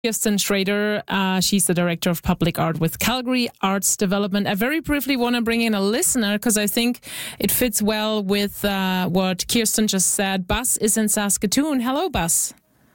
Kirsten Schrader, she's the Director of Public Art with Calgary Arts Development. I very briefly want to bring in a listener because I think it fits well with what Kirsten just said. Bas is in Saskatoon. Hello, Bas.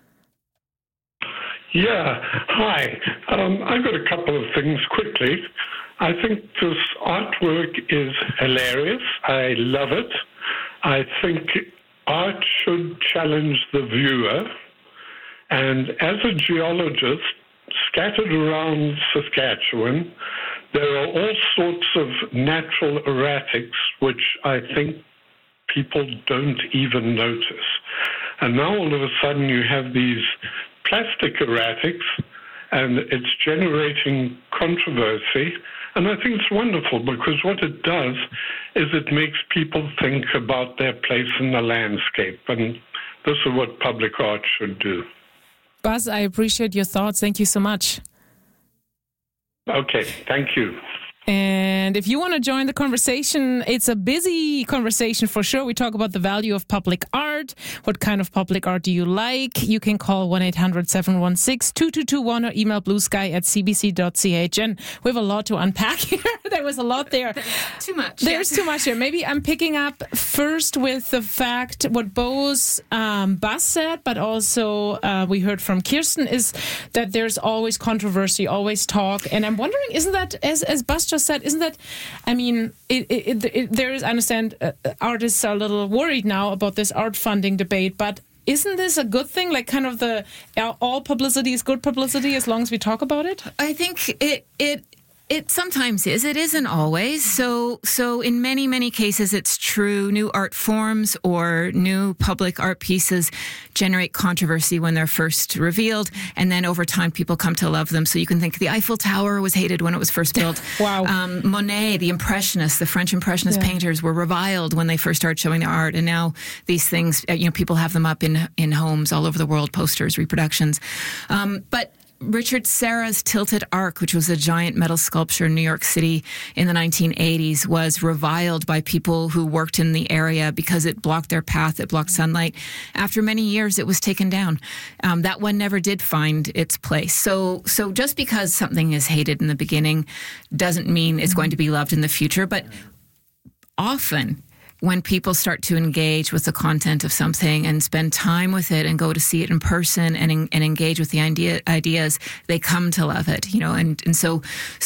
Yeah, hi. I've got a couple of things quickly. I think this artwork is hilarious. I love it. I think art should challenge the viewer. And as a geologist, scattered around Saskatchewan, there are all sorts of natural erratics which I think people don't even notice. And now all of a sudden you have these plastic erratics, and it's generating controversy. And I think it's wonderful because what it does is it makes people think about their place in the landscape. And this is what public art should do. Bas, I appreciate your thoughts. Thank you so much. Okay, thank you. And if you want to join the conversation, it's a busy conversation for sure. We talk about the value of public art. What kind of public art do you like? You can call 1-800-716-2221 or email bluesky@cbc.ch. And we have a lot to unpack here. There was a lot there. Too much. There's too much here. Maybe I'm picking up first with the fact what Bas said, but also we heard from Kirsten, is that there's always controversy, always talk. And I'm wondering, isn't that, as Bas just said, isn't that, I mean, there is, I understand artists are a little worried now about this art funding debate, but isn't this a good thing? Like kind of all publicity is good publicity as long as we talk about it? I think it sometimes is. It isn't always. So in many, many cases, it's true. New art forms or new public art pieces generate controversy when they're first revealed. And then over time, people come to love them. So you can think the Eiffel Tower was hated when it was first built. Wow. Monet, the Impressionists, the French Impressionist painters were reviled when they first started showing their art. And now these things, people have them up in homes all over the world, posters, reproductions. But Richard Serra's Tilted Arc, which was a giant metal sculpture in New York City in the 1980s, was reviled by people who worked in the area because it blocked their path, it blocked sunlight. After many years, it was taken down. That one never did find its place. So just because something is hated in the beginning doesn't mean it's going to be loved in the future. But often, when people start to engage with the content of something and spend time with it and go to see it in person and engage with the ideas, they come to love it, and so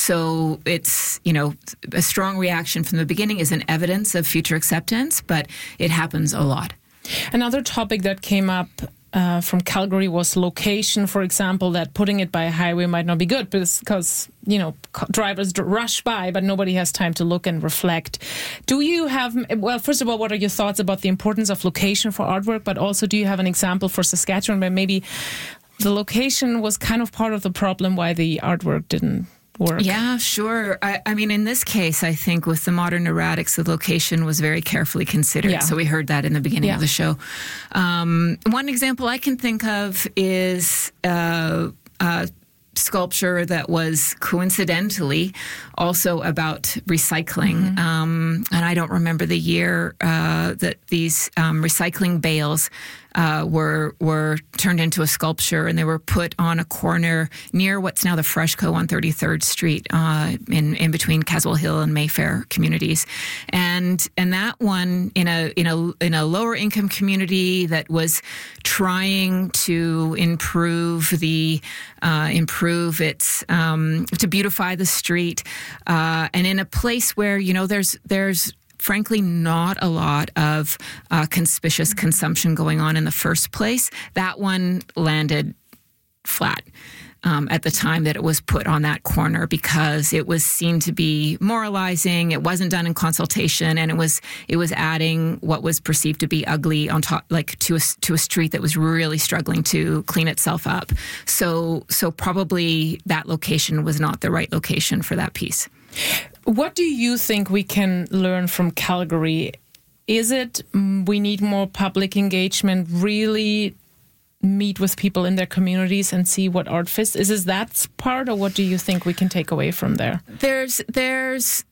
it's, a strong reaction from the beginning is an evidence of future acceptance, but it happens a lot. Another topic that came up from Calgary was location, for example, that putting it by a highway might not be good because drivers rush by, but nobody has time to look and reflect. Do you have, first of all, what are your thoughts about the importance of location for artwork, but also do you have an example for Saskatchewan where maybe the location was kind of part of the problem why the artwork didn't work? Yeah, sure. I mean, in this case, I think with the modern erratics, the location was very carefully considered. Yeah. So we heard that in the beginning of the show. One example I can think of is sculpture that was coincidentally also about recycling. And I don't remember the year that these recycling bales were turned into a sculpture, and they were put on a corner near what's now the Freshco on 33rd Street, in between Caswell Hill and Mayfair communities, and that one in a lower income community that was trying to improve its to beautify the street, and in a place where there's frankly not a lot of conspicuous consumption going on in the first place. That one landed flat at the time that it was put on that corner because it was seen to be moralizing. It wasn't done in consultation, and it was adding what was perceived to be ugly on top, like to a street that was really struggling to clean itself up. So probably that location was not the right location for that piece. What do you think we can learn from Calgary? Is it we need more public engagement, really meet with people in their communities and see what art fits? Is that part, or what do you think we can take away from there? There's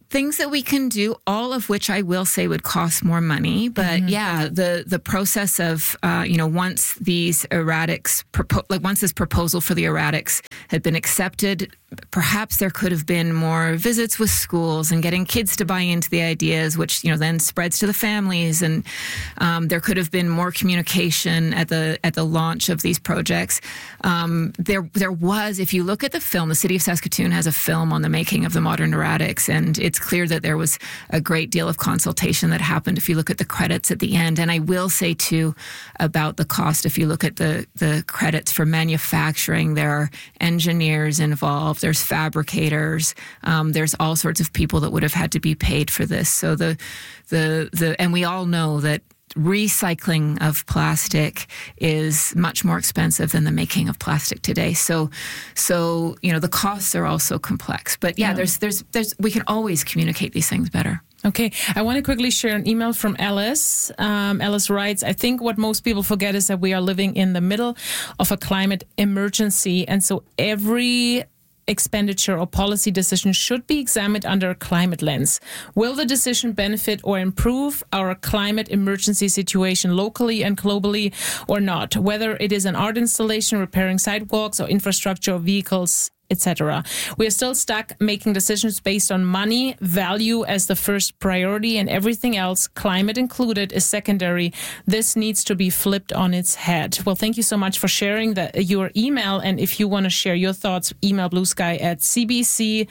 things that we can do, all of which I will say would cost more money. But the process of, once these erratics, once this proposal for the erratics had been accepted, perhaps there could have been more visits with schools and getting kids to buy into the ideas, which, then spreads to the families. And there could have been more communication at the launch of these projects. There was, if you look at the film, the City of Saskatoon has a film on the making of the modern erratics, and it's clear that there was a great deal of consultation that happened if you look at the credits at the end. And I will say, too, about the cost, if you look at the credits for manufacturing, there are engineers involved, there's fabricators, there's all sorts of people that would have had to be paid for this. So and we all know that recycling of plastic is much more expensive than the making of plastic today. So the costs are also complex. But there's we can always communicate these things better. Okay, I want to quickly share an email from Alice. Alice writes, I think what most people forget is that we are living in the middle of a climate emergency, and so every expenditure or policy decision should be examined under a climate lens. Will the decision benefit or improve our climate emergency situation locally and globally or not? Whether it is an art installation, repairing sidewalks or infrastructure or vehicles, etc. We are still stuck making decisions based on money, value as the first priority, and everything else, climate included, is secondary. This needs to be flipped on its head. Well, thank you so much for sharing your email. And if you want to share your thoughts, email bluesky@cbc.ca.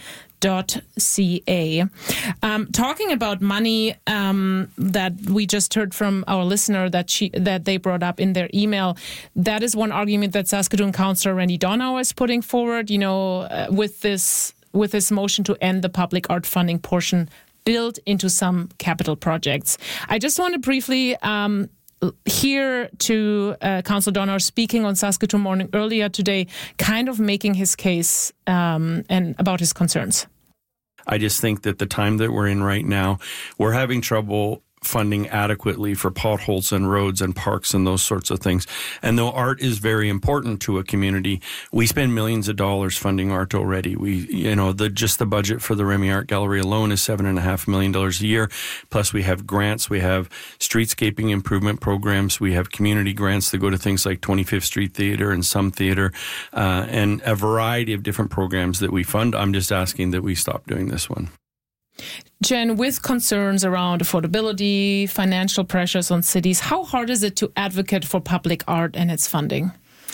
Talking about money, that we just heard from our listener that they brought up in their email, that is one argument that Saskatoon Councillor Randy Donauer is putting forward, with this motion to end the public art funding portion built into some capital projects. I just want to briefly hear to Councillor Donauer speaking on Saskatoon Morning earlier today, kind of making his case and about his concerns. I just think that the time that we're in right now, we're having trouble funding adequately for potholes and roads and parks and those sorts of things. And though art is very important to a community, we spend millions of dollars funding art already. The budget for the Remy Art Gallery alone is $7.5 million a year. Plus we have grants, we have streetscaping improvement programs, we have community grants that go to things like 25th Street Theatre and Some Theatre, and a variety of different programs that we fund. I'm just asking that we stop doing this one. Jen, with concerns around affordability, financial pressures on cities, how hard is it to advocate for public art and its funding?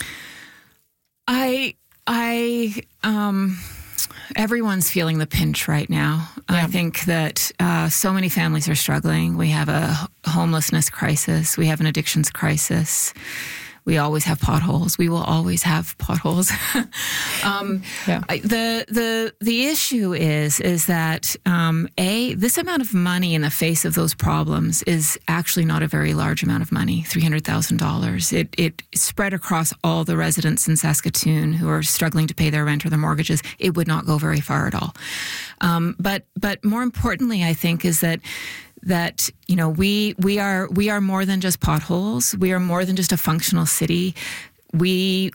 Everyone's feeling the pinch right now. Yeah. I think that so many families are struggling. We have a homelessness crisis. We have an addictions crisis. We always have potholes. We will always have potholes. The issue is that this amount of money in the face of those problems is actually not a very large amount of money, $300,000. It spread across all the residents in Saskatoon who are struggling to pay their rent or their mortgages. It would not go very far at all. But more importantly, I think, is that we are more than just potholes. We are more than just a functional city. We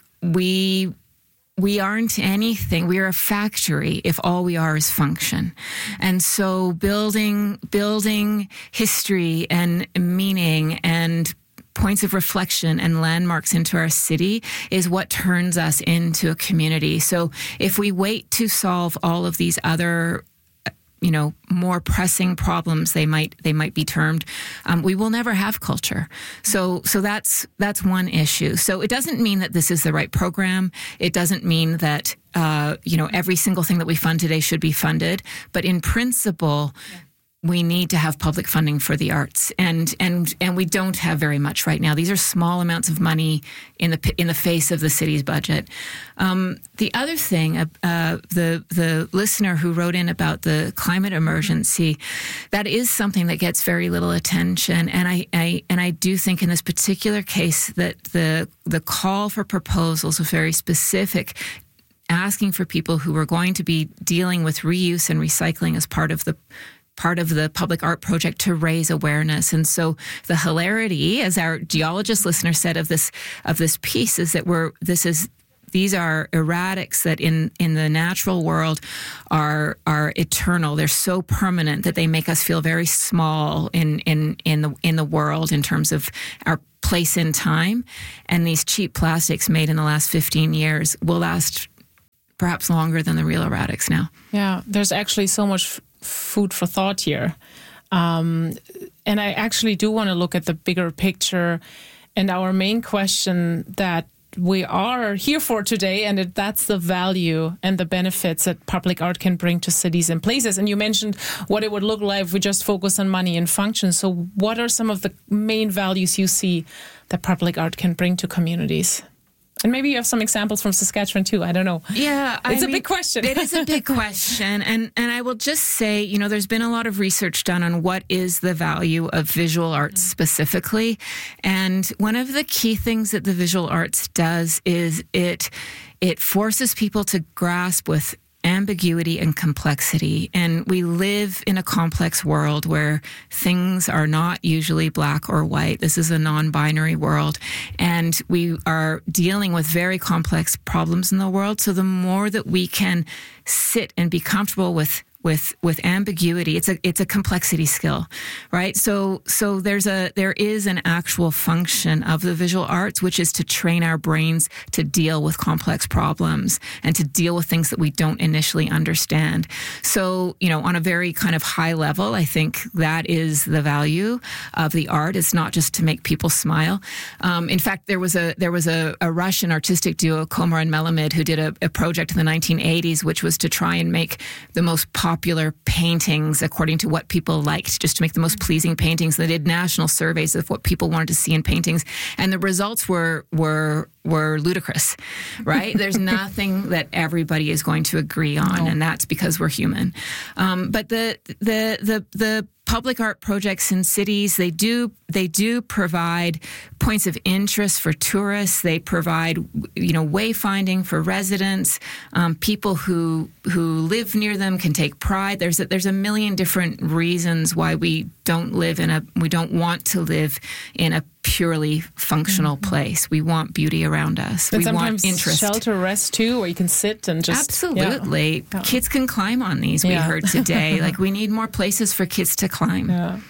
aren't anything. We are a factory if all we are is function. And so building history and meaning and points of reflection and landmarks into our city is what turns us into a community. So if we wait to solve all of these other more pressing problems, they might be termed, we will never have culture. So that's one issue. So it doesn't mean that this is the right program. It doesn't mean that every single thing that we fund today should be funded. But in principle, we need to have public funding for the arts, and we don't have very much right now. These are small amounts of money in the face of the city's budget. The other thing, the listener who wrote in about the climate emergency, that is something that gets very little attention, and I do think in this particular case that the call for proposals was very specific, asking for people who were going to be dealing with reuse and recycling as part of the public art project to raise awareness. And so the hilarity, as our geologist listener said of this piece, is that this is erratics that in the natural world are eternal. They're so permanent that they make us feel very small in the world in terms of our place in time. And these cheap plastics made in the last 15 years will last perhaps longer than the real erratics now. Yeah, there's actually so much food for thought here. And I actually do want to look at the bigger picture and our main question that we are here for today, and that's the value and the benefits that public art can bring to cities and places. And you mentioned what it would look like if we just focus on money and function. So what are some of the main values you see that public art can bring to communities? And maybe you have some examples from Saskatchewan too. I don't know. Yeah, it's a big question. It is a big question. And I will just say, there's been a lot of research done on what is the value of visual arts specifically. And one of the key things that the visual arts does is it forces people to grasp with ambiguity and complexity. And we live in a complex world where things are not usually black or white. This is a non-binary world. And we are dealing with very complex problems in the world. So the more that we can sit and be comfortable with ambiguity, it's a complexity skill, right? So there is an actual function of the visual arts, which is to train our brains to deal with complex problems and to deal with things that we don't initially understand. So, on a very kind of high level, I think that is the value of the art. It's not just to make people smile. In fact, there was a Russian artistic duo, Komar and Melamed, who did a project in the 1980s, which was to try and make the most popular paintings according to what people liked, just to make the most pleasing paintings. They did national surveys of what people wanted to see in paintings, and the results were ludicrous, right? There's nothing that everybody is going to agree on, and that's because we're human. But the public art projects in cities, they do provide points of interest for tourists. They provide, wayfinding for residents. People who live near them can take pride. There's a million different reasons why we don't want to live in a purely functional place. We want beauty around us. And we want interest. Shelter, rest too, where you can sit and just... Absolutely. Yeah. Kids can climb on these, we heard today. We need more places for kids to climb. Yeah.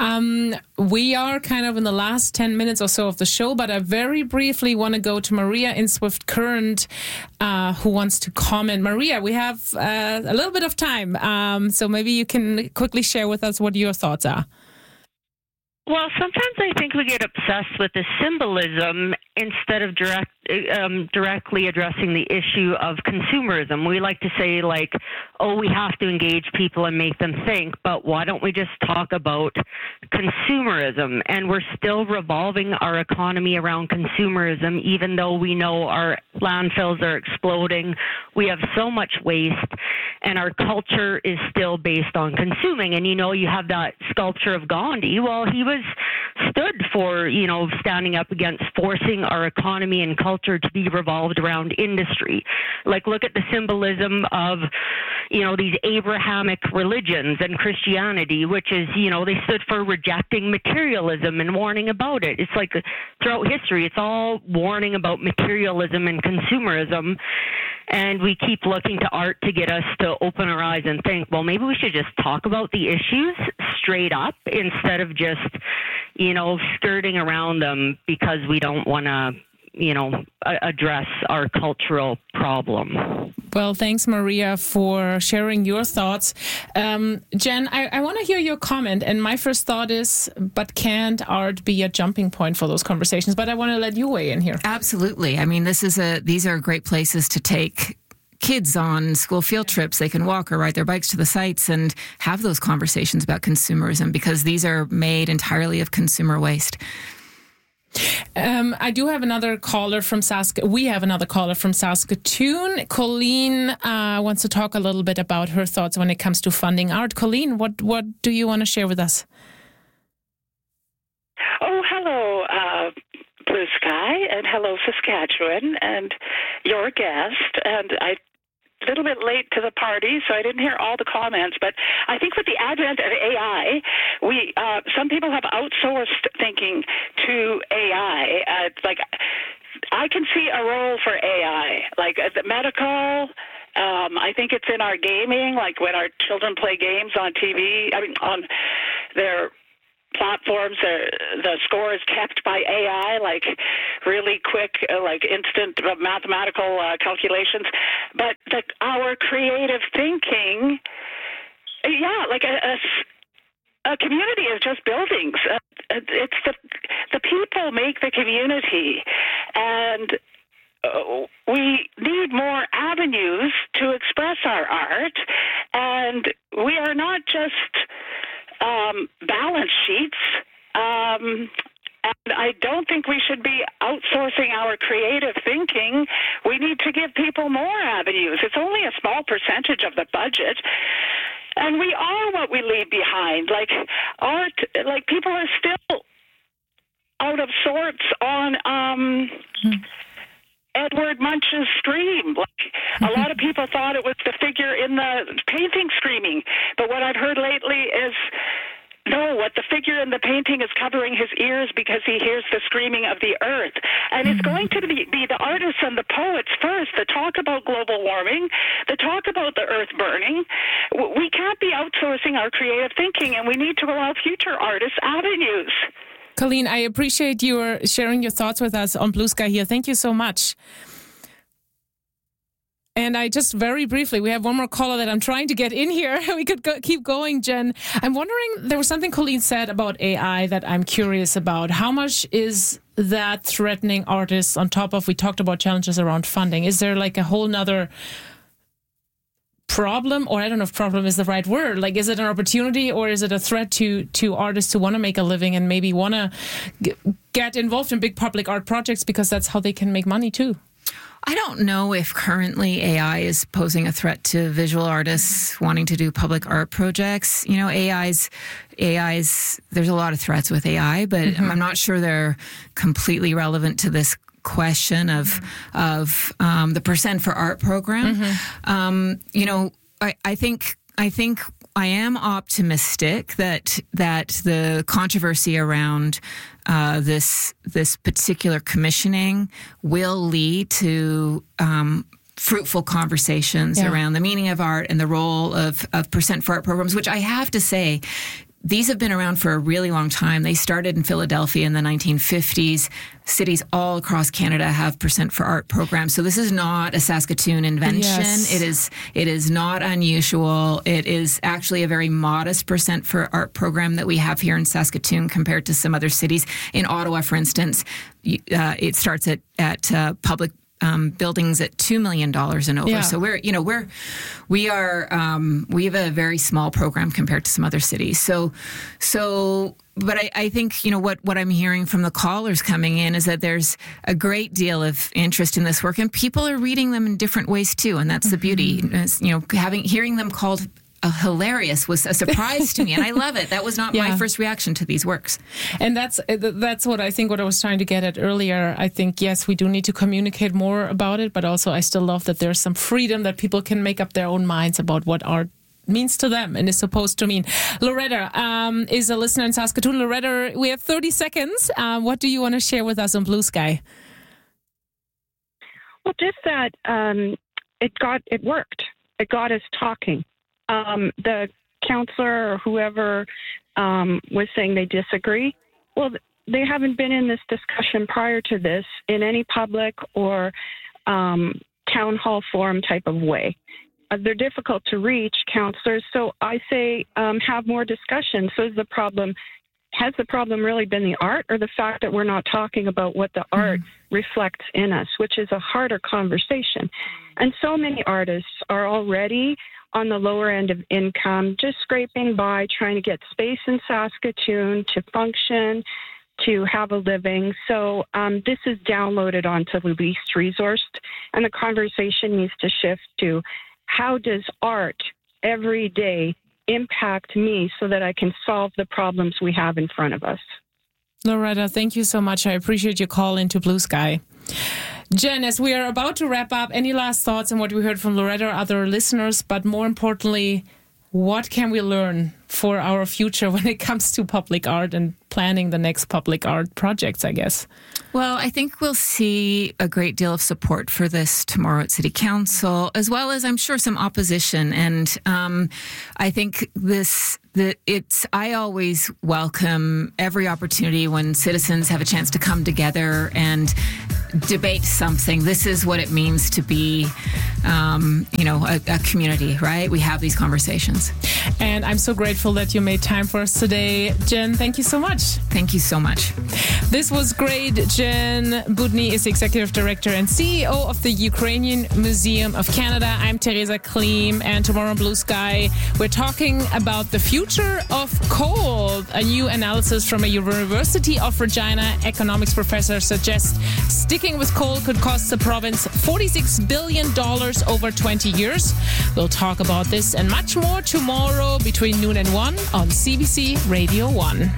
We are kind of in the last 10 minutes or so of the show, but I very briefly want to go to Maria in Swift Current, who wants to comment. Maria, we have a little bit of time, so maybe you can quickly share with us what your thoughts are. Well, sometimes I think we get obsessed with the symbolism instead of directly addressing the issue of consumerism. We like to say, we have to engage people and make them think, but why don't we just talk about consumerism? And we're still revolving our economy around consumerism, even though we know our landfills are exploding. We have so much waste, and our culture is still based on consuming. And, you have that sculpture of Gandhi. Well, he stood for, standing up against forcing our economy and culture to be revolved around industry. Look at the symbolism of, these Abrahamic religions and Christianity, which is, they stood for rejecting materialism and warning about it. It's throughout history, it's all warning about materialism and consumerism. And we keep looking to art to get us to open our eyes and think, well, maybe we should just talk about the issues straight up instead of just, skirting around them because we don't want to, address our cultural problem. Well, thanks, Maria, for sharing your thoughts. Jen, I want to hear your comment. And my first thought is, but can't art be a jumping point for those conversations? But I want to let you weigh in here. Absolutely. I mean, these are great places to take kids on school field trips. They can walk or ride their bikes to the sites and have those conversations about consumerism because these are made entirely of consumer waste. I do have another caller from We have another caller from Saskatoon. Colleen wants to talk a little bit about her thoughts when it comes to funding art. Colleen, what do you want to share with us? Oh, hello, Blue Sky, and hello, Saskatchewan, and your guest. And a little bit late to the party, so I didn't hear all the comments. But I think with the advent of AI, some people have outsourced thinking to AI. I can see a role for AI, like the medical. I think it's in our gaming, like when our children play games on TV. I mean, on their platforms, the score is kept by AI, like really quick, like instant mathematical calculations. But our creative thinking, like a community is just buildings. It's the people make the community, and we need more avenues to express our art, and we are not just balance sheets. And I don't think we should be outsourcing our creative thinking. We need to give people more avenues. It's only a small percentage of the budget. And we are what we leave behind. Like art, like people are still out of sorts on Edward Munch's Scream. Like a lot of people thought it was the figure in the painting screaming. But what I've heard lately is, no, what the figure in the painting is covering his ears because he hears the screaming of the earth. And it's going to be the artists and the poets first that talk about global warming, that talk about the earth burning. We can't be outsourcing our creative thinking, and we need to allow future artists avenues. Colleen, I appreciate your sharing your thoughts with us on Blue Sky here. Thank you so much. And I just very briefly, we have one more caller that I'm trying to get in here. We could keep going, Jen. I'm wondering, there was something Colleen said about AI that I'm curious about. How much is that threatening artists on top of, we talked about challenges around funding. Is there like a whole nother problem, or I don't know if problem is the right word. Like, is it an opportunity or is it a threat to artists who want to make a living and maybe want to get involved in big public art projects because that's how they can make money too? I don't know if currently AI is posing a threat to visual artists wanting to do public art projects. You know, AI's, there's a lot of threats with AI, but I'm not sure they're completely relevant to this question of the Percent for Art program. You know, I think I am optimistic that the controversy around this particular commissioning will lead to fruitful conversations around the meaning of art and the role of Percent for Art programs, which I have to say, these have been around for a really long time. They started in Philadelphia in the 1950s. Cities all across Canada have Percent for Art programs. So this is not a Saskatoon invention. Yes. It is not unusual. It is actually a very modest Percent for Art program that we have here in Saskatoon compared to some other cities. In Ottawa, for instance, it starts at public buildings at $2 million and over. Yeah. So we have a very small program compared to some other cities. But I think, what I'm hearing from the callers coming in is that there's a great deal of interest in this work, and people are reading them in different ways too. And that's the beauty, hearing them called hilarious was a surprise to me, and I love it. That was not my first reaction to these works. And that's what I think, what I was trying to get at earlier. I think, yes, we do need to communicate more about it, but also I still love that there's some freedom that people can make up their own minds about what art means to them and is supposed to mean. Loretta is a listener in Saskatoon. Loretta, we have 30 seconds. What do you want to share with us on Blue Sky? Well, just that it worked. It got us talking. The counselor or whoever was saying they disagree. Well, they haven't been in this discussion prior to this in any public or town hall forum type of way. They're difficult to reach, counselors. So I say have more discussion. So has the problem really been the art, or the fact that we're not talking about what the art reflects in us, which is a harder conversation? And so many artists are already on the lower end of income, just scraping by, trying to get space in Saskatoon to function, to have a living. So this is downloaded onto Least Resourced, and the conversation needs to shift to how does art every day impact me so that I can solve the problems we have in front of us. Loretta, thank you so much. I appreciate your call into Blue Sky. Jen, as we are about to wrap up, any last thoughts on what we heard from Loretta or other listeners, but more importantly, What can we learn for our future when it comes to public art and planning the next public art projects, I guess? Well, I think we'll see a great deal of support for this tomorrow at City Council, as well as, I'm sure, some opposition. And I think I always welcome every opportunity when citizens have a chance to come together and debate something. This is what it means to be, a community, right? We have these conversations. And I'm so grateful that you made time for us today. Jen, thank you so much. Thank you so much. This was great. Jen Budny is the Executive Director and CEO of the Ukrainian Museum of Canada. I'm Teresa Klim, and tomorrow on Blue Sky, we're talking about the future of coal. A new analysis from a University of Regina economics professor suggests sticking with coal could cost the province $46 billion over 20 years. We'll talk about this and much more tomorrow between noon and 1 on CBC Radio 1.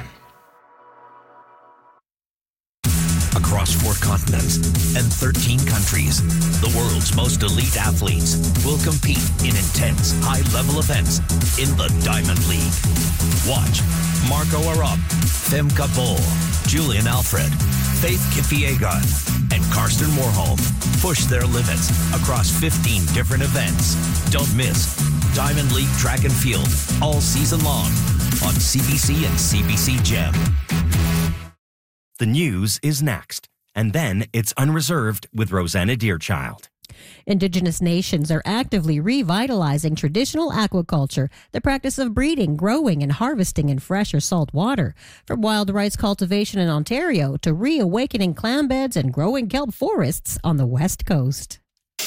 Across 4 continents and 13 countries, the world's most elite athletes will compete in intense, high-level events in the Diamond League. Watch Marco Arop, Femke Bol, Julian Alfred, Faith Kipyegon, and Karsten Warholm push their limits across 15 different events. Don't miss Diamond League Track and Field all season long on CBC and CBC Gem. The news is next, and then it's Unreserved with Rosanna Deerchild. Indigenous nations are actively revitalizing traditional aquaculture, the practice of breeding, growing, and harvesting in fresh or salt water. From wild rice cultivation in Ontario to reawakening clam beds and growing kelp forests on the West Coast.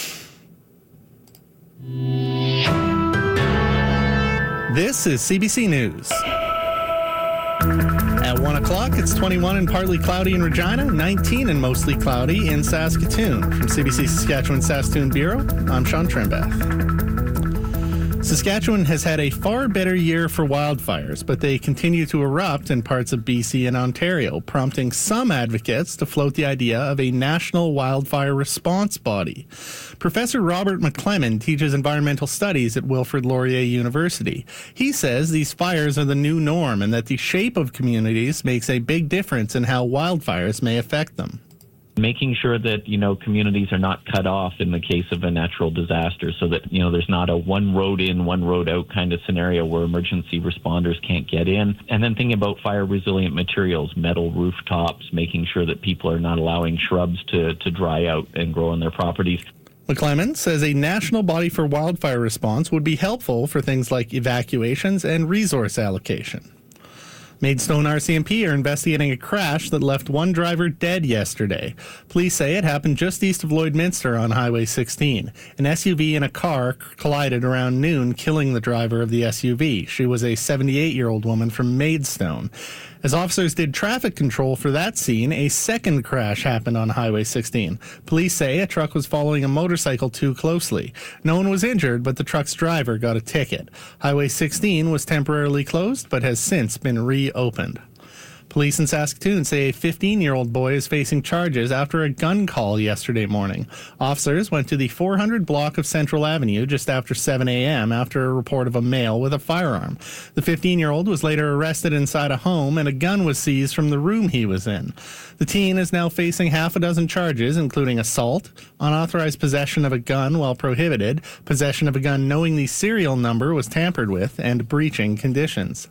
This is CBC News. At 1 o'clock, it's 21 and partly cloudy in Regina, 19 and mostly cloudy in Saskatoon. From CBC Saskatchewan Saskatoon Bureau, I'm Sean Trimbath. Saskatchewan has had a far better year for wildfires, but they continue to erupt in parts of BC and Ontario, prompting some advocates to float the idea of a national wildfire response body. Professor Robert McClelland teaches environmental studies at Wilfrid Laurier University. He says these fires are the new norm and that the shape of communities makes a big difference in how wildfires may affect them. Making sure that, communities are not cut off in the case of a natural disaster so that, there's not a one road in, one road out kind of scenario where emergency responders can't get in. And then thinking about fire resilient materials, metal rooftops, making sure that people are not allowing shrubs to dry out and grow on their properties. McClelland says a national body for wildfire response would be helpful for things like evacuations and resource allocation. Maidstone RCMP are investigating a crash that left one driver dead yesterday. Police say it happened just east of Lloydminster on Highway 16. An SUV and a car collided around noon, killing the driver of the SUV. She was a 78-year-old woman from Maidstone. As officers did traffic control for that scene, a second crash happened on Highway 16. Police say a truck was following a motorcycle too closely. No one was injured, but the truck's driver got a ticket. Highway 16 was temporarily closed, but has since been reopened. Police in Saskatoon say a 15-year-old boy is facing charges after a gun call yesterday morning. Officers went to the 400 block of Central Avenue just after 7 a.m. after a report of a male with a firearm. The 15-year-old was later arrested inside a home and a gun was seized from the room he was in. The teen is now facing half a dozen charges, including assault, unauthorized possession of a gun while prohibited, possession of a gun knowing the serial number was tampered with, and breaching conditions.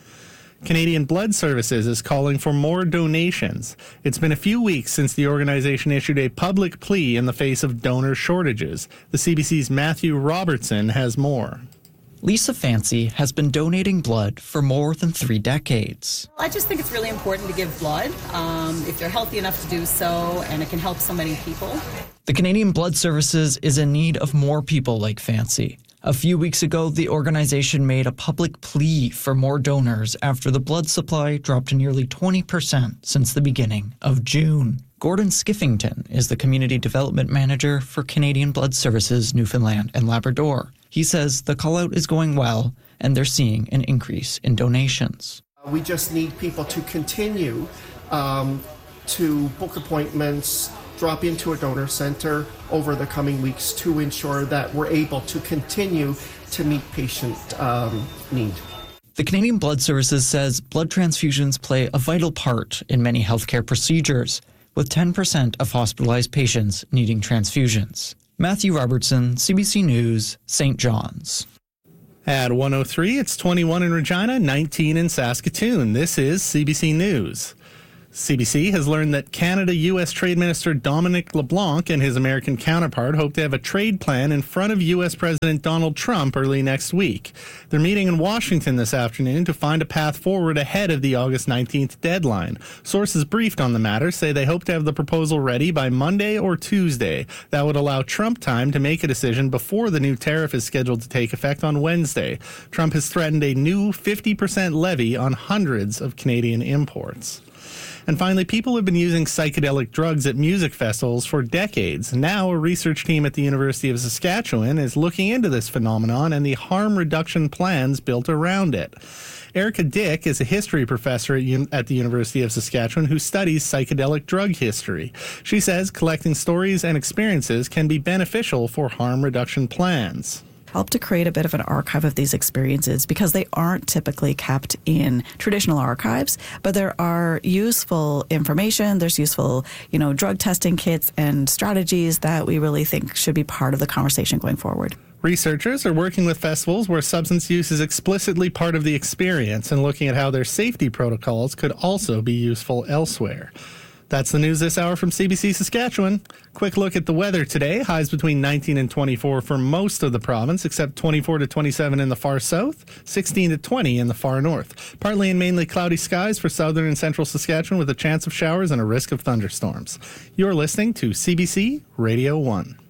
Canadian Blood Services is calling for more donations. It's been a few weeks since the organization issued a public plea in the face of donor shortages. The CBC's Matthew Robertson has more. Lisa Fancy has been donating blood for more than 3 decades. I just think it's really important to give blood if you're healthy enough to do so, and it can help so many people. The Canadian Blood Services is in need of more people like Fancy. A few weeks ago, the organization made a public plea for more donors after the blood supply dropped nearly 20% since the beginning of June. Gordon Skiffington is the Community Development Manager for Canadian Blood Services Newfoundland and Labrador. He says the call-out is going well and they're seeing an increase in donations. We just need people to continue to book appointments, drop into a donor center over the coming weeks to ensure that we're able to continue to meet patient need. The Canadian Blood Services says blood transfusions play a vital part in many healthcare procedures, with 10% of hospitalized patients needing transfusions. Matthew Robertson, CBC News, St. John's. At 103, it's 21 in Regina, 19 in Saskatoon. This is CBC News. CBC has learned that Canada-U.S. Trade Minister Dominic LeBlanc and his American counterpart hope to have a trade plan in front of U.S. President Donald Trump early next week. They're meeting in Washington this afternoon to find a path forward ahead of the August 19th deadline. Sources briefed on the matter say they hope to have the proposal ready by Monday or Tuesday. That would allow Trump time to make a decision before the new tariff is scheduled to take effect on Wednesday. Trump has threatened a new 50% levy on hundreds of Canadian imports. And finally, people have been using psychedelic drugs at music festivals for decades. Now, a research team at the University of Saskatchewan is looking into this phenomenon and the harm reduction plans built around it. Erica Dick is a history professor at the University of Saskatchewan who studies psychedelic drug history. She says collecting stories and experiences can be beneficial for harm reduction plans. Help to create a bit of an archive of these experiences because they aren't typically kept in traditional archives, but there are useful information, there's useful, drug testing kits and strategies that we really think should be part of the conversation going forward. Researchers are working with festivals where substance use is explicitly part of the experience and looking at how their safety protocols could also be useful elsewhere. That's the news this hour from CBC Saskatchewan. Quick look at the weather today. Highs between 19 and 24 for most of the province, except 24 to 27 in the far south, 16 to 20 in the far north. Partly and mainly cloudy skies for southern and central Saskatchewan with a chance of showers and a risk of thunderstorms. You're listening to CBC Radio 1.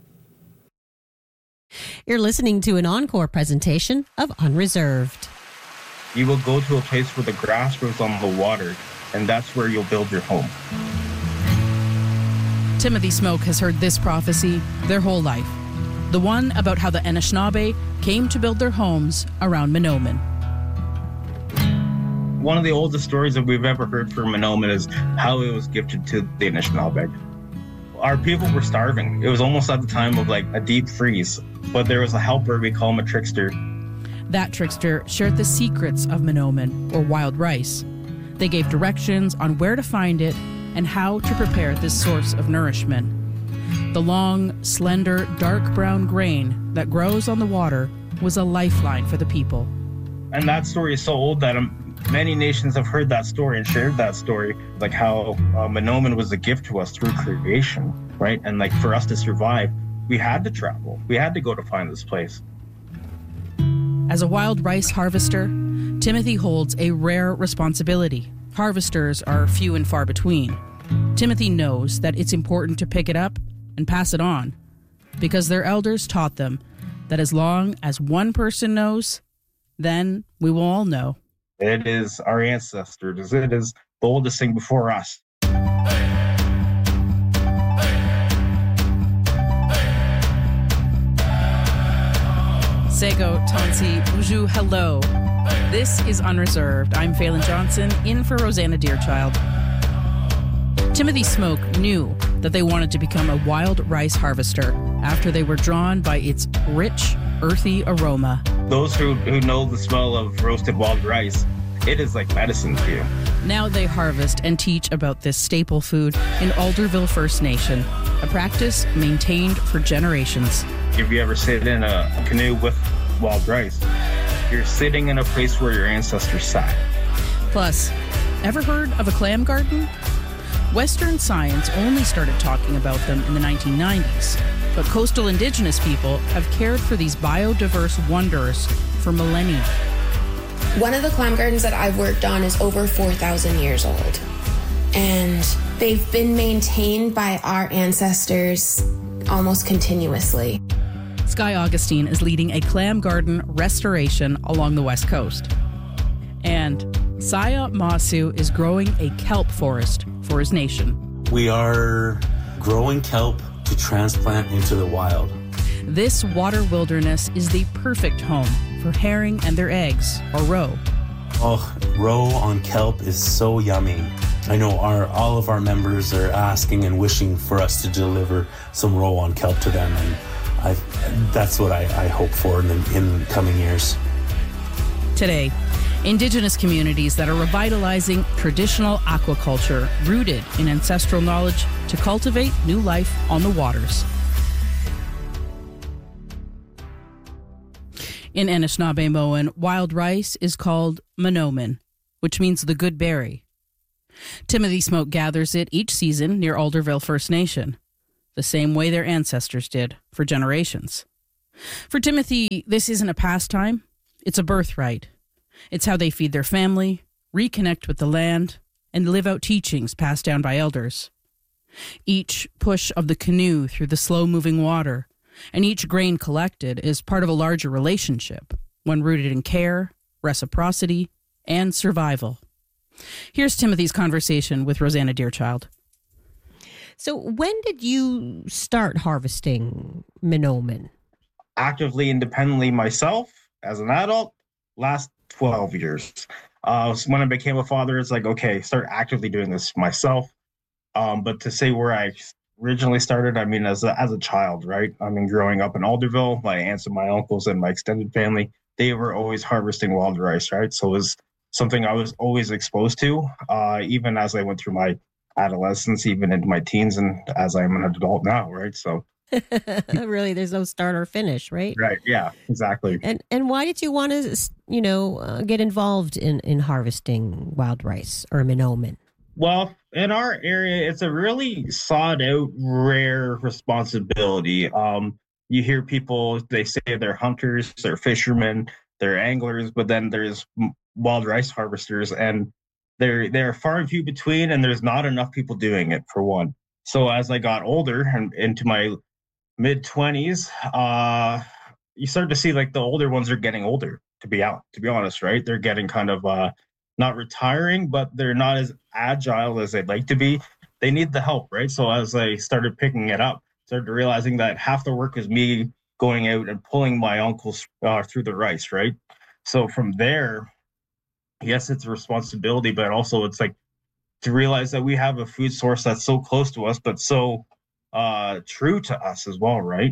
You're listening to an encore presentation of Unreserved. You will go to a place where the grass grows on the water, and that's where you'll build your home. Timothy Smoke has heard this prophecy their whole life. The one about how the Anishinaabe came to build their homes around Mahnomen. One of the oldest stories that we've ever heard from Mahnomen is how it was gifted to the Anishinaabe. Our people were starving. It was almost at the time of like a deep freeze, but there was a helper, we call him a trickster. That trickster shared the secrets of Mahnomen, or wild rice. They gave directions on where to find it and how to prepare this source of nourishment. The long, slender, dark brown grain that grows on the water was a lifeline for the people. And that story is so old that many nations have heard that story and shared that story, like how Mahnomen was a gift to us through creation, right? And like for us to survive, we had to travel. We had to go to find this place. As a wild rice harvester, Timothy holds a rare responsibility. Harvesters are few and far between. Timothy knows that it's important to pick it up and pass it on because their elders taught them that as long as one person knows, then we will all know. It is our ancestors. It is the oldest thing before us. Sego, Tansi, Buju, hello. This is Unreserved. I'm Phelan Johnson, in for Rosanna Deerchild. Timothy Smoke knew that they wanted to become a wild rice harvester after they were drawn by its rich, earthy aroma. Those who know the smell of roasted wild rice, it is like medicine to you. Now they harvest and teach about this staple food in Alderville First Nation, a practice maintained for generations. If you ever sit in a canoe with wild rice, you're sitting in a place where your ancestors sat. Plus, ever heard of a clam garden? Western science only started talking about them in the 1990s, but coastal indigenous people have cared for these biodiverse wonders for millennia. One of the clam gardens that I've worked on is over 4,000 years old, and they've been maintained by our ancestors almost continuously. Sky Augustine is leading a clam garden restoration along the West Coast. And Saya Masu is growing a kelp forest for his nation. We are growing kelp to transplant into the wild. This water wilderness is the perfect home for herring and their eggs, or roe. Oh, roe on kelp is so yummy. I know all of our members are asking and wishing for us to deliver some roll-on kelp to them, and that's what I hope for in coming years. Today, Indigenous communities that are revitalizing traditional aquaculture rooted in ancestral knowledge to cultivate new life on the waters. In Anishinaabemowin, wild rice is called Mahnomen, which means the good berry. Timothy Smoke gathers it each season near Alderville First Nation, the same way their ancestors did for generations. For Timothy, this isn't a pastime, it's a birthright. It's how they feed their family, reconnect with the land, and live out teachings passed down by elders. Each push of the canoe through the slow-moving water and each grain collected is part of a larger relationship, one rooted in care, reciprocity, and survival. Here's Timothy's conversation with Rosanna Deerchild. So when did you start harvesting Mahnomen? Actively, independently myself, as an adult, last 12 years. So when I became a father, it's like, okay, start actively doing this myself. But to say where I originally started, I mean, as a child, right? I mean, growing up in Alderville, my aunts and my uncles and my extended family, they were always harvesting wild rice, right? So it was something I was always exposed to, even as I went through my adolescence, even into my teens, and as I'm an adult now, right? So really, there's no start or finish, right? Right. Yeah. Exactly. And why did you want to, get involved in harvesting wild rice or Mahnomen? Well, in our area, it's a really sought out, rare responsibility. You hear people, they say they're hunters, they're fishermen, they're anglers, but then there's wild rice harvesters, and they're far and few between, and there's not enough people doing it, for one. So as I got older and into my mid-20s, you start to see like the older ones are getting older, to be honest, right? They're getting kind of not retiring, but they're not as agile as they'd like to be. They need the help, right? So as I started picking it up, started realizing that half the work is me going out and pulling my uncles through the rice, right? So from there, yes, it's a responsibility, but also it's like to realize that we have a food source that's so close to us, but so true to us as well, right?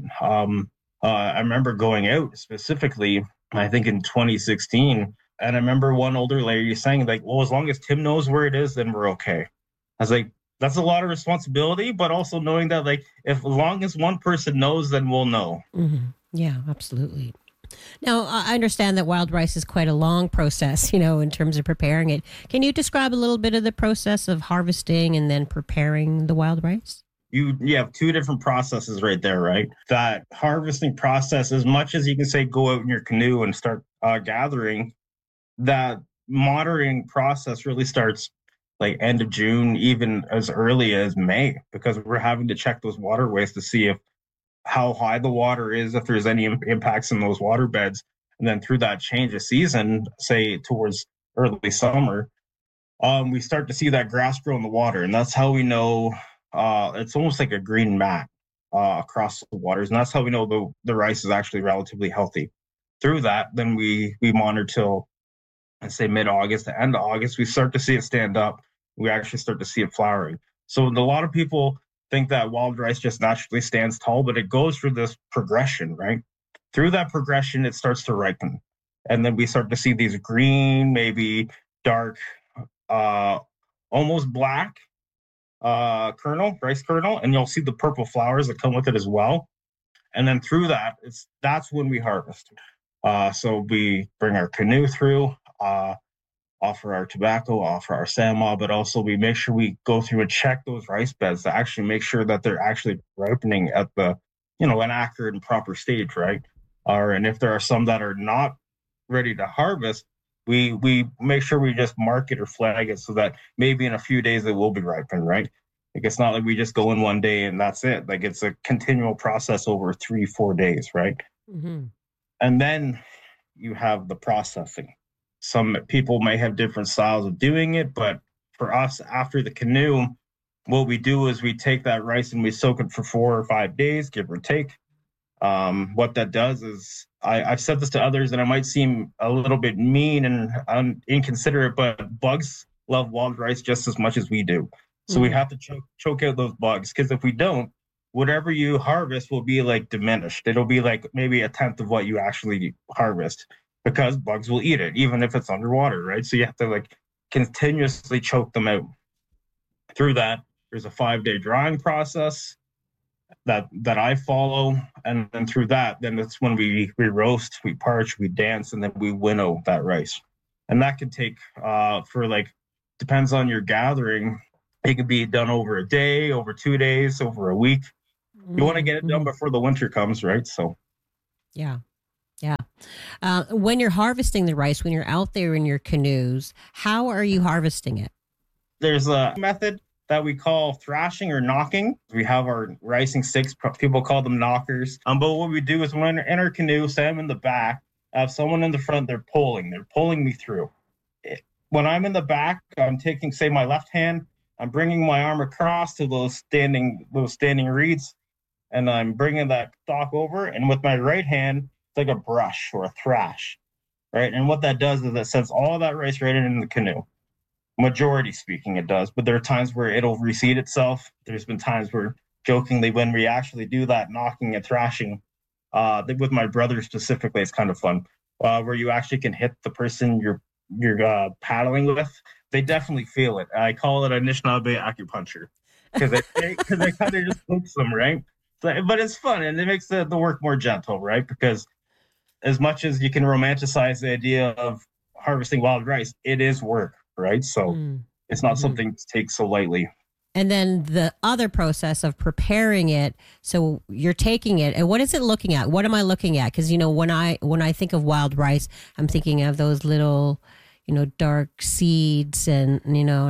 I remember going out specifically, I think in 2016, and I remember one older lady saying like, well, as long as Tim knows where it is, then we're okay. I was like, that's a lot of responsibility, but also knowing that like, as long as one person knows, then we'll know. Mm-hmm. Yeah, absolutely. Now, I understand that wild rice is quite a long process, in terms of preparing it. Can you describe a little bit of the process of harvesting and then preparing the wild rice? You have two different processes right there, right? That harvesting process, as much as you can say, go out in your canoe and start gathering, that monitoring process really starts like end of June, even as early as May, because we're having to check those waterways to see how high the water is, if there's any impacts in those water beds. And then through that change of season, say towards early summer, we start to see that grass grow in the water. And that's how we know it's almost like a green mat across the waters. And that's how we know the rice is actually relatively healthy. Through that, then we monitor till, let's say, mid-August to end of August, we start to see it stand up. We actually start to see it flowering. So a lot of people think that wild rice just naturally stands tall, but it goes through this progression, right? Through that progression, it starts to ripen. And then we start to see these green, maybe dark, almost black rice kernel, and you'll see the purple flowers that come with it as well. And then through that, that's when we harvest. So we bring our canoe through, offer our tobacco, offer our SAMA, but also we make sure we go through and check those rice beds to actually make sure that they're actually ripening at the, an accurate and proper stage, right? And if there are some that are not ready to harvest, we make sure we just mark it or flag it so that maybe in a few days it will be ripened, right? Like it's not like we just go in one day and that's it. Like it's a continual process over 3-4 days, right? Mm-hmm. And then you have the processing. Some people may have different styles of doing it, but for us, after the canoe, what we do is we take that rice and we soak it for 4 or 5 days, give or take. What that does is, I've said this to others, and it might seem a little bit mean and inconsiderate, but bugs love wild rice just as much as we do. So we have to choke out those bugs, because if we don't, whatever you harvest will be like diminished. It'll be like maybe a tenth of what you actually harvest, because bugs will eat it, even if it's underwater, right? So you have to like continuously choke them out. Through that, there's a 5-day drying process that I follow, and then through that, then that's when we roast, we parch, we dance, and then we winnow that rice. And that can take for like, depends on your gathering. It can be done over a day, over 2 days, over a week. You want to get it done before the winter comes, right? So, yeah. When you're harvesting the rice, when you're out there in your canoes, how are you harvesting it? There's a method that we call thrashing or knocking. We have our ricing sticks. People call them knockers. But what we do is when I'm in our canoe, say I'm in the back, I have someone in the front, they're pulling me through. When I'm in the back, I'm taking, say, my left hand, I'm bringing my arm across to those standing reeds, and I'm bringing that stalk over. And with my right hand, it's like a brush or a thrash, right? And what that does is it sends all that rice right in the canoe. Majority speaking, it does. But there are times where it'll reseed itself. There's been times where, jokingly, when we actually do that knocking and thrashing, with my brother specifically, it's kind of fun, where you actually can hit the person you're paddling with. They definitely feel it. I call it Anishinaabe acupuncture, because it kind of just hooks them, right? So, but it's fun, and it makes the work more gentle, right? Because as much as you can romanticize the idea of harvesting wild rice, it is work, right? So it's not something to take so lightly. And then the other process of preparing it. So you're taking it, and what is it looking at? What am I looking at? Because, when I think of wild rice, I'm thinking of those little, dark seeds, and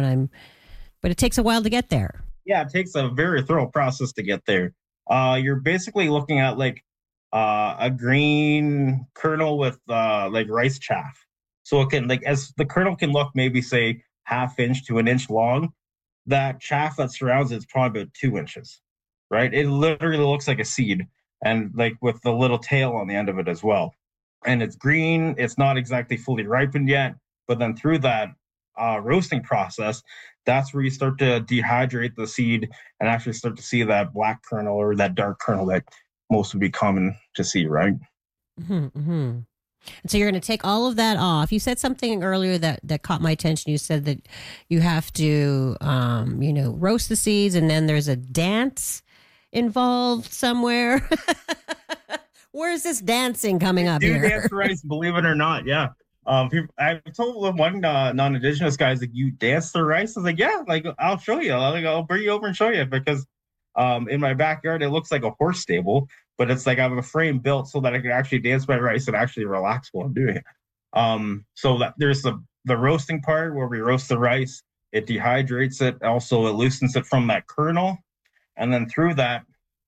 but it takes a while to get there. Yeah, it takes a very thorough process to get there. You're basically looking at like a green kernel with like rice chaff. So it can, like, as the kernel can look maybe say 1/2 inch to 1 inch long, that chaff that surrounds it is probably about 2 inches, right? It literally looks like a seed, and like with the little tail on the end of it as well. And it's green. It's not exactly fully ripened yet, but then through that roasting process, that's where you start to dehydrate the seed and actually start to see that black kernel or that dark kernel that most would be common to see, right? And so you're going to take all of that off. You said something earlier that caught my attention. You said that you have to, roast the seeds, and then there's a dance involved somewhere. Where's this dancing coming up here? Dance rice, believe it or not, yeah. I've told one non-Indigenous guys, like, you dance the rice? I was like, yeah, like, I'll show you. I'll bring you over and show you, because in my backyard, it looks like a horse stable, but it's like I have a frame built so that I can actually dance my rice and actually relax while I'm doing it. So that there's the roasting part where we roast the rice, it dehydrates it, also it loosens it from that kernel, and then through that,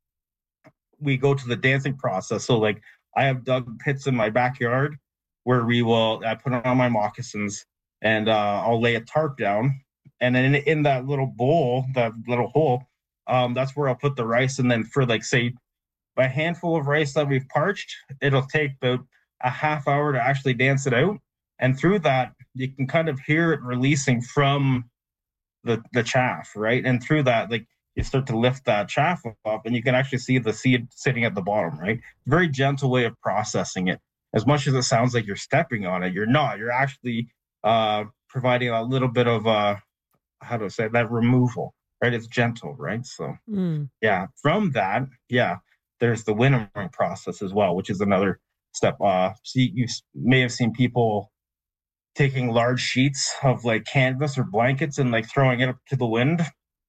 we go to the dancing process. So like I have dug pits in my backyard where I put on my moccasins, and I'll lay a tarp down, and then in that little bowl, that little hole, that's where I'll put the rice. And then for like, say, a handful of rice that we've parched, it'll take about a half hour to actually dance it out. And through that, you can kind of hear it releasing from the chaff, right? And through that, like, you start to lift that chaff up, and you can actually see the seed sitting at the bottom, right? Very gentle way of processing it. As much as it sounds like you're stepping on it, you're not. You're actually providing a little bit of that removal, right? It's gentle, right? So, yeah. From that, there's the winnowing process as well, which is another step. So you may have seen people taking large sheets of like canvas or blankets and like throwing it up to the wind.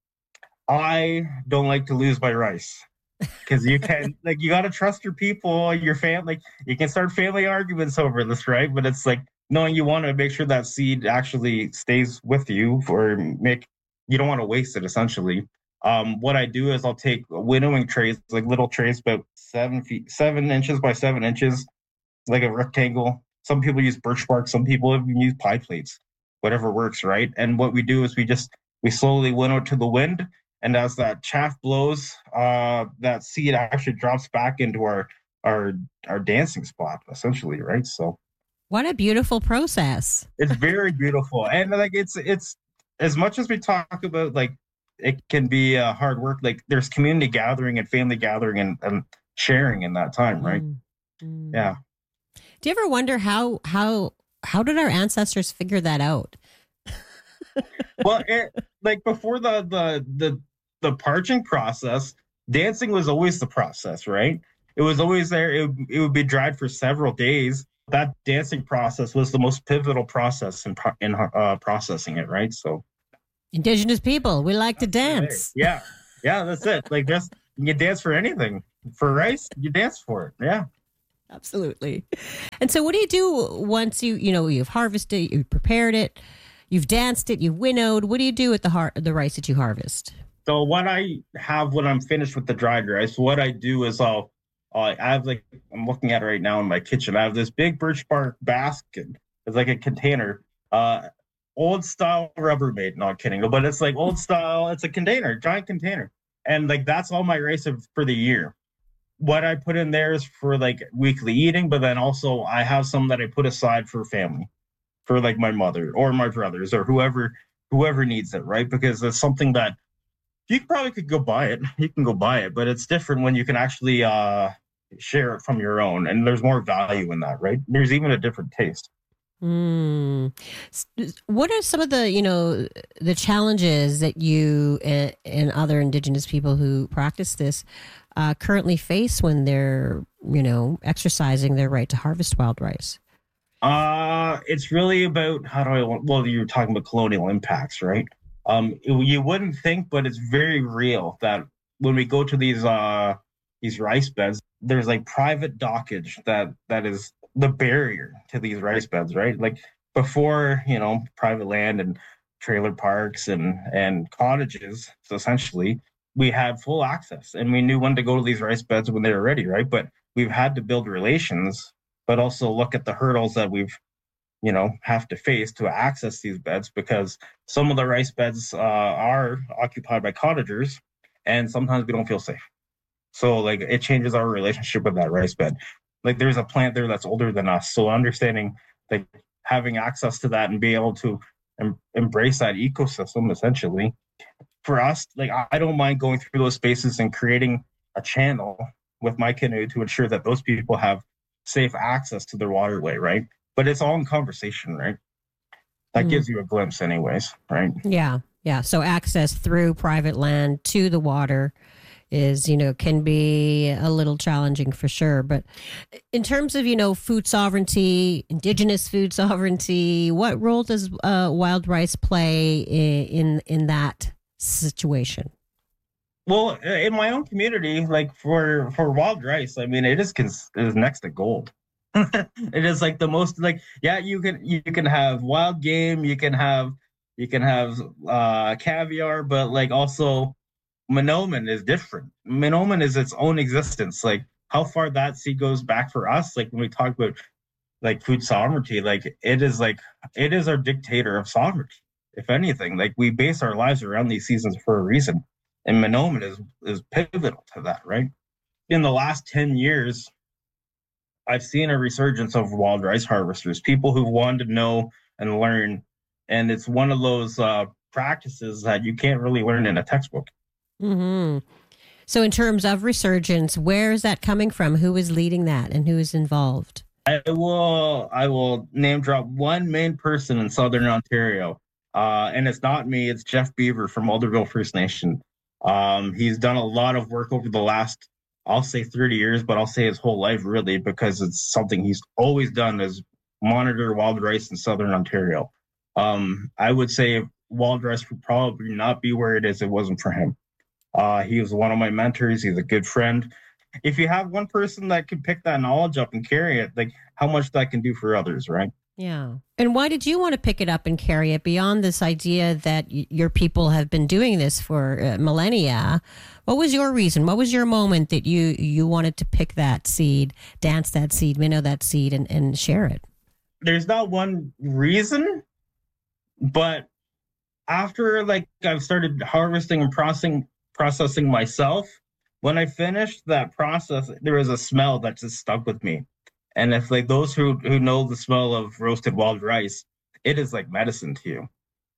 I don't like to lose my rice, because you can, like, you got to trust your people, your family. Like, you can start family arguments over this, right? But it's like knowing you want to make sure that seed actually stays with you, you don't want to waste it, essentially. What I do is I'll take winnowing trays, like little trays about 7 inches by 7 inches, like a rectangle. Some people use birch bark, some people even use pie plates, whatever works, right? And what we do is we slowly winnow to the wind. And as that chaff blows, that seed actually drops back into our dancing spot, essentially, right? So, what a beautiful process! It's very beautiful, and like it's as much as we talk about like it can be hard work, like there's community gathering and family gathering and sharing in that time, right? Yeah. Do you ever wonder how did our ancestors figure that out? Well, like before the parching process, dancing was always the process, right? It was always there. It would be dried for several days. That dancing process was the most pivotal process in processing it, right? So, Indigenous people, we like to dance. Yeah, that's it. Like, just you dance for anything. For rice, you dance for it. Yeah, absolutely. And so, what do you do once you've harvested, you've prepared it, you've danced it, you've winnowed? What do you do with the rice that you harvest? So, what I have when I'm finished with the dried rice, what I do is I have I'm looking at it right now in my kitchen. I have this big birch bark basket. It's like a container, old style Rubbermaid. Not kidding, but it's like old style. It's a container, giant container, and like that's all my rice for the year. What I put in there is for like weekly eating, but then also I have some that I put aside for family, for like my mother or my brothers or whoever needs it, right? Because it's something that you probably could go buy it. You can go buy it, but it's different when you can actually share it from your own, and there's more value in that, right? There's even a different taste. What are some of the challenges that you and other Indigenous people who practice this currently face when they're exercising their right to harvest wild rice? It's really about you're talking about colonial impacts, right? You wouldn't think, but it's very real that when we go to these rice beds, there's like private dockage that is the barrier to these rice beds, right? Like before, private land and trailer parks and cottages, so essentially we had full access and we knew when to go to these rice beds when they were ready, right? But we've had to build relations, but also look at the hurdles that we've have to face to access these beds, because some of the rice beds are occupied by cottagers and sometimes we don't feel safe. So like it changes our relationship with that rice bed. Like there's a plant there that's older than us. So understanding, like having access to that and being able to embrace that ecosystem, essentially for us, like I don't mind going through those spaces and creating a channel with my canoe to ensure that those people have safe access to their waterway, right? But it's all in conversation, right? That gives you a glimpse anyways, right? Yeah. So access through private land to the water is, can be a little challenging for sure. But in terms of, food sovereignty, Indigenous food sovereignty, what role does wild rice play in that situation? Well, in my own community, like for wild rice, I mean, it is next to gold. It is like the most you can have wild game, you can have caviar, but like also Mahnomen is different. Mahnomen is its own existence. Like how far that seed goes back for us, like when we talk about like food sovereignty, like it is our dictator of sovereignty. If anything, like we base our lives around these seasons for a reason, and Mahnomen is pivotal to that, right? In the last 10 years, I've seen a resurgence of wild rice harvesters, people who wanted to know and learn, and it's one of those practices that you can't really learn in a textbook. Mm-hmm. So in terms of resurgence, where is that coming from? Who is leading that and who is involved? I will name drop one main person in Southern Ontario, and it's not me, it's Jeff Beaver from Alderville First Nation. He's done a lot of work over the last, I'll say 30 years, but I'll say his whole life really, because it's something he's always done is monitor wild rice in Southern Ontario. I would say wild rice would probably not be where it is if it wasn't for him. He was one of my mentors. He's a good friend. If you have one person that can pick that knowledge up and carry it, like how much that can do for others, right? Yeah. And why did you want to pick it up and carry it beyond this idea that your people have been doing this for millennia? What was your reason? What was your moment that you wanted to pick that seed, dance that seed, minnow that seed, and share it? There's not one reason, but after I've started harvesting and processing myself, when I finished that process, there was a smell that just stuck with me. And if those who know the smell of roasted wild rice, it is like medicine to you.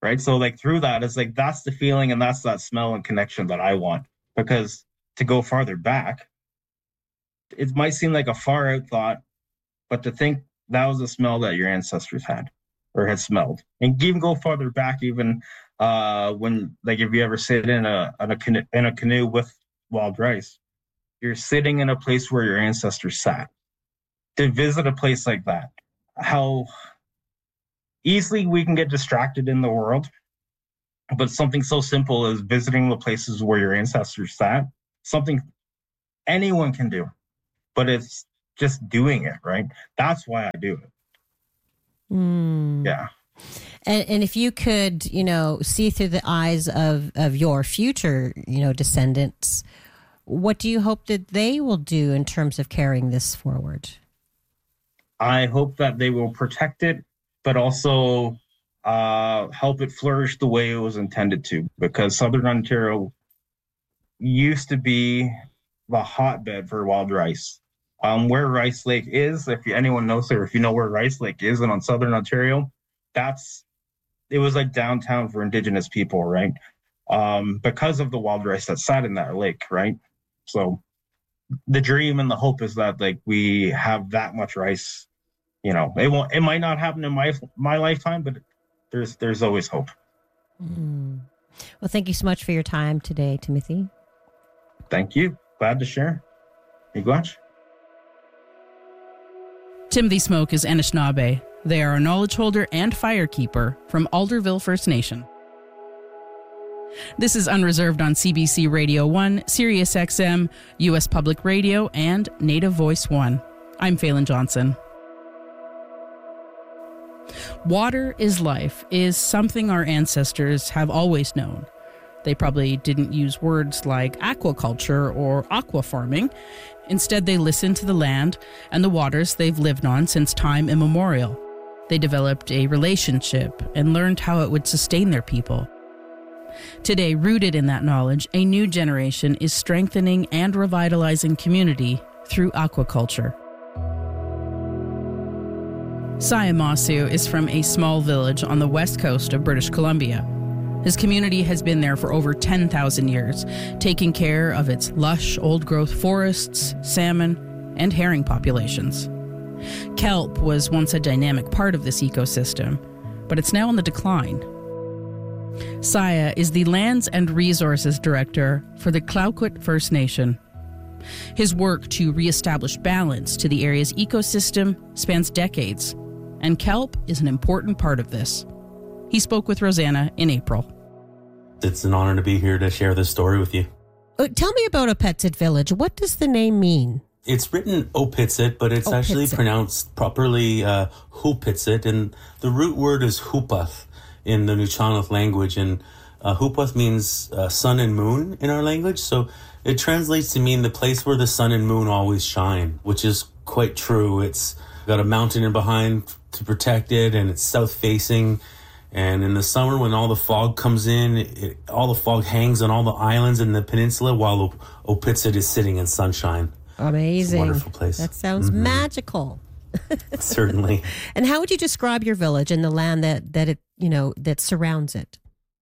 right? So like through that, it's like that's the feeling and that's that smell and connection that I want. Because to go farther back, it might seem like a far out thought, but to think that was the smell that your ancestors had or had smelled. And even go farther back, even when, like, if you ever sit in a canoe with wild rice, you're sitting in a place where your ancestors sat. To visit a place like that, how easily we can get distracted in the world, but something so simple as visiting the places where your ancestors sat, something anyone can do, but it's just doing it, right? That's why I do it. Yeah. And if you could, see through the eyes of your future, descendants, what do you hope that they will do in terms of carrying this forward? I hope that they will protect it, but also help it flourish the way it was intended to, because Southern Ontario used to be the hotbed for wild rice. Where Rice Lake is, if anyone knows or if you know where Rice Lake is and on Southern Ontario, it was like downtown for Indigenous people, right? Because of the wild rice that sat in that lake, right? So the dream and the hope is that like we have that much rice. It might not happen in my lifetime, but there's always hope. Well, thank you so much for your time today, Timothy. Thank you. Glad to share. Miigwech. Timothy Smoke is Anishinaabe. They are a knowledge holder and firekeeper from Alderville First Nation. This is Unreserved on CBC Radio 1, Sirius XM, U.S. Public Radio, and Native Voice 1. I'm Phelan Johnson. Water is life is something our ancestors have always known. They probably didn't use words like aquaculture or aqua farming. Instead, they listened to the land and the waters they've lived on since time immemorial. They developed a relationship and learned how it would sustain their people. Today, rooted in that knowledge, a new generation is strengthening and revitalizing community through aquaculture. Saya Masu is from a small village on the west coast of British Columbia. His community has been there for over 10,000 years, taking care of its lush, old-growth forests, salmon, and herring populations. Kelp was once a dynamic part of this ecosystem, but it's now on the decline. Saya is the Lands and Resources Director for the Clayoquot First Nation. His work to reestablish balance to the area's ecosystem spans decades, and kelp is an important part of this. He spoke with Rosanna in April. It's an honor to be here to share this story with you. Tell me about Opetsit Village. What does the name mean? It's written Opitsit, but it's actually pronounced properly Hupitsit, and the root word is Hupath in the Nuu-chah-nulth language, and Hupath means sun and moon in our language, so it translates to mean the place where the sun and moon always shine, which is quite true. It's got a mountain in behind to protect it, and it's south-facing. And in the summer, when all the fog comes in, all the fog hangs on all the islands in the peninsula while Opitsit is sitting in sunshine. Amazing. It's a wonderful place. That sounds magical. Certainly. And how would you describe your village and the land that surrounds it?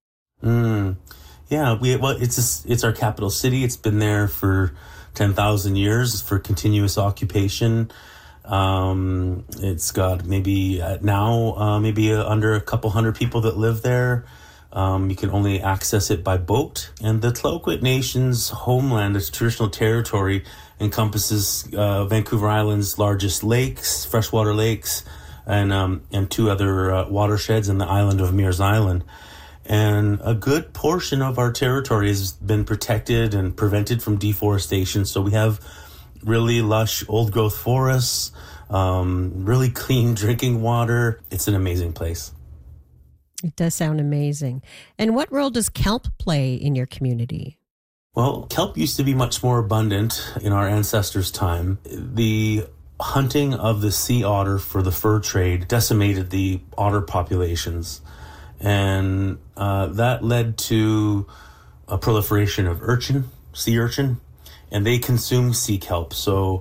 Yeah, it's our capital city. It's been there for 10,000 years for continuous occupation. It's got maybe under a couple hundred people that live there. You can only access it by boat. And the Clayoquot Nation's homeland, its traditional territory, encompasses Vancouver Island's largest lakes, freshwater lakes, and two other watersheds in the island of Mears Island. And a good portion of our territory has been protected and prevented from deforestation. So we have really lush old-growth forests, really clean drinking water. It's an amazing place. It does sound amazing. And what role does kelp play in your community? Well, kelp used to be much more abundant in our ancestors' time. The hunting of the sea otter for the fur trade decimated the otter populations. And that led to a proliferation of sea urchin, and they consume sea kelp. So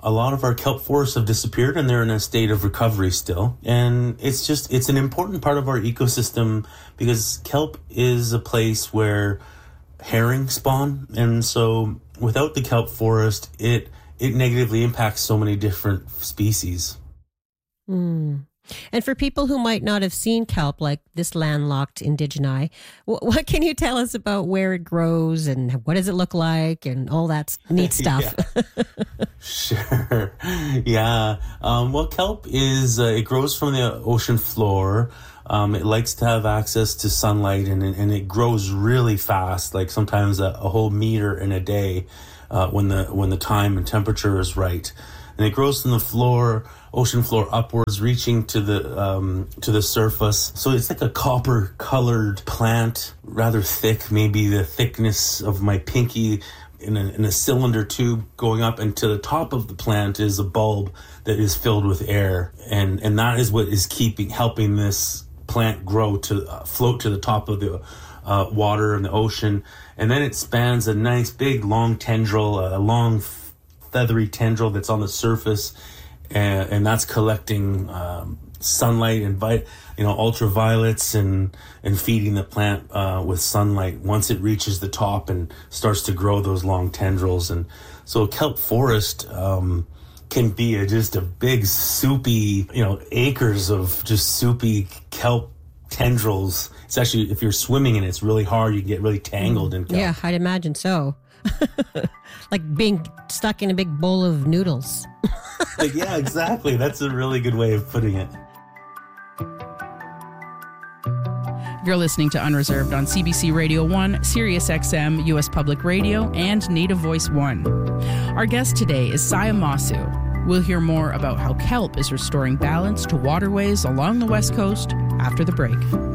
a lot of our kelp forests have disappeared and they're in a state of recovery still. And it's an important part of our ecosystem because kelp is a place where herring spawn. And so without the kelp forest, it negatively impacts so many different species. And for people who might not have seen kelp, like this landlocked indigeni, what can you tell us about where it grows and what does it look like and all that neat stuff? Sure. Yeah. Well, kelp it grows from the ocean floor. It likes to have access to sunlight and it grows really fast, like sometimes a whole meter in a day when the time and temperature is right. And it grows from the ocean floor upwards, reaching to the surface. So it's like a copper-colored plant, rather thick, maybe the thickness of my pinky, in a cylinder tube going up. And to the top of the plant is a bulb that is filled with air, and that is what is helping this plant grow to float to the top of the water and the ocean. And then it spans a nice big long tendril, a long feathery tendril that's on the surface, and that's collecting sunlight and ultraviolets and feeding the plant with sunlight once it reaches the top and starts to grow those long tendrils. And so a kelp forest can be just a big soupy, acres of just soupy kelp tendrils. It's actually, if you're swimming in it, it's really hard. You can get really tangled in kelp. Yeah, I'd imagine so. Like being stuck in a big bowl of noodles. Yeah, exactly. That's a really good way of putting it. You're listening to Unreserved on CBC Radio 1, Sirius XM, US Public Radio, and Native Voice 1. Our guest today is Saya Masu. We'll hear more about how kelp is restoring balance to waterways along the West Coast after the break.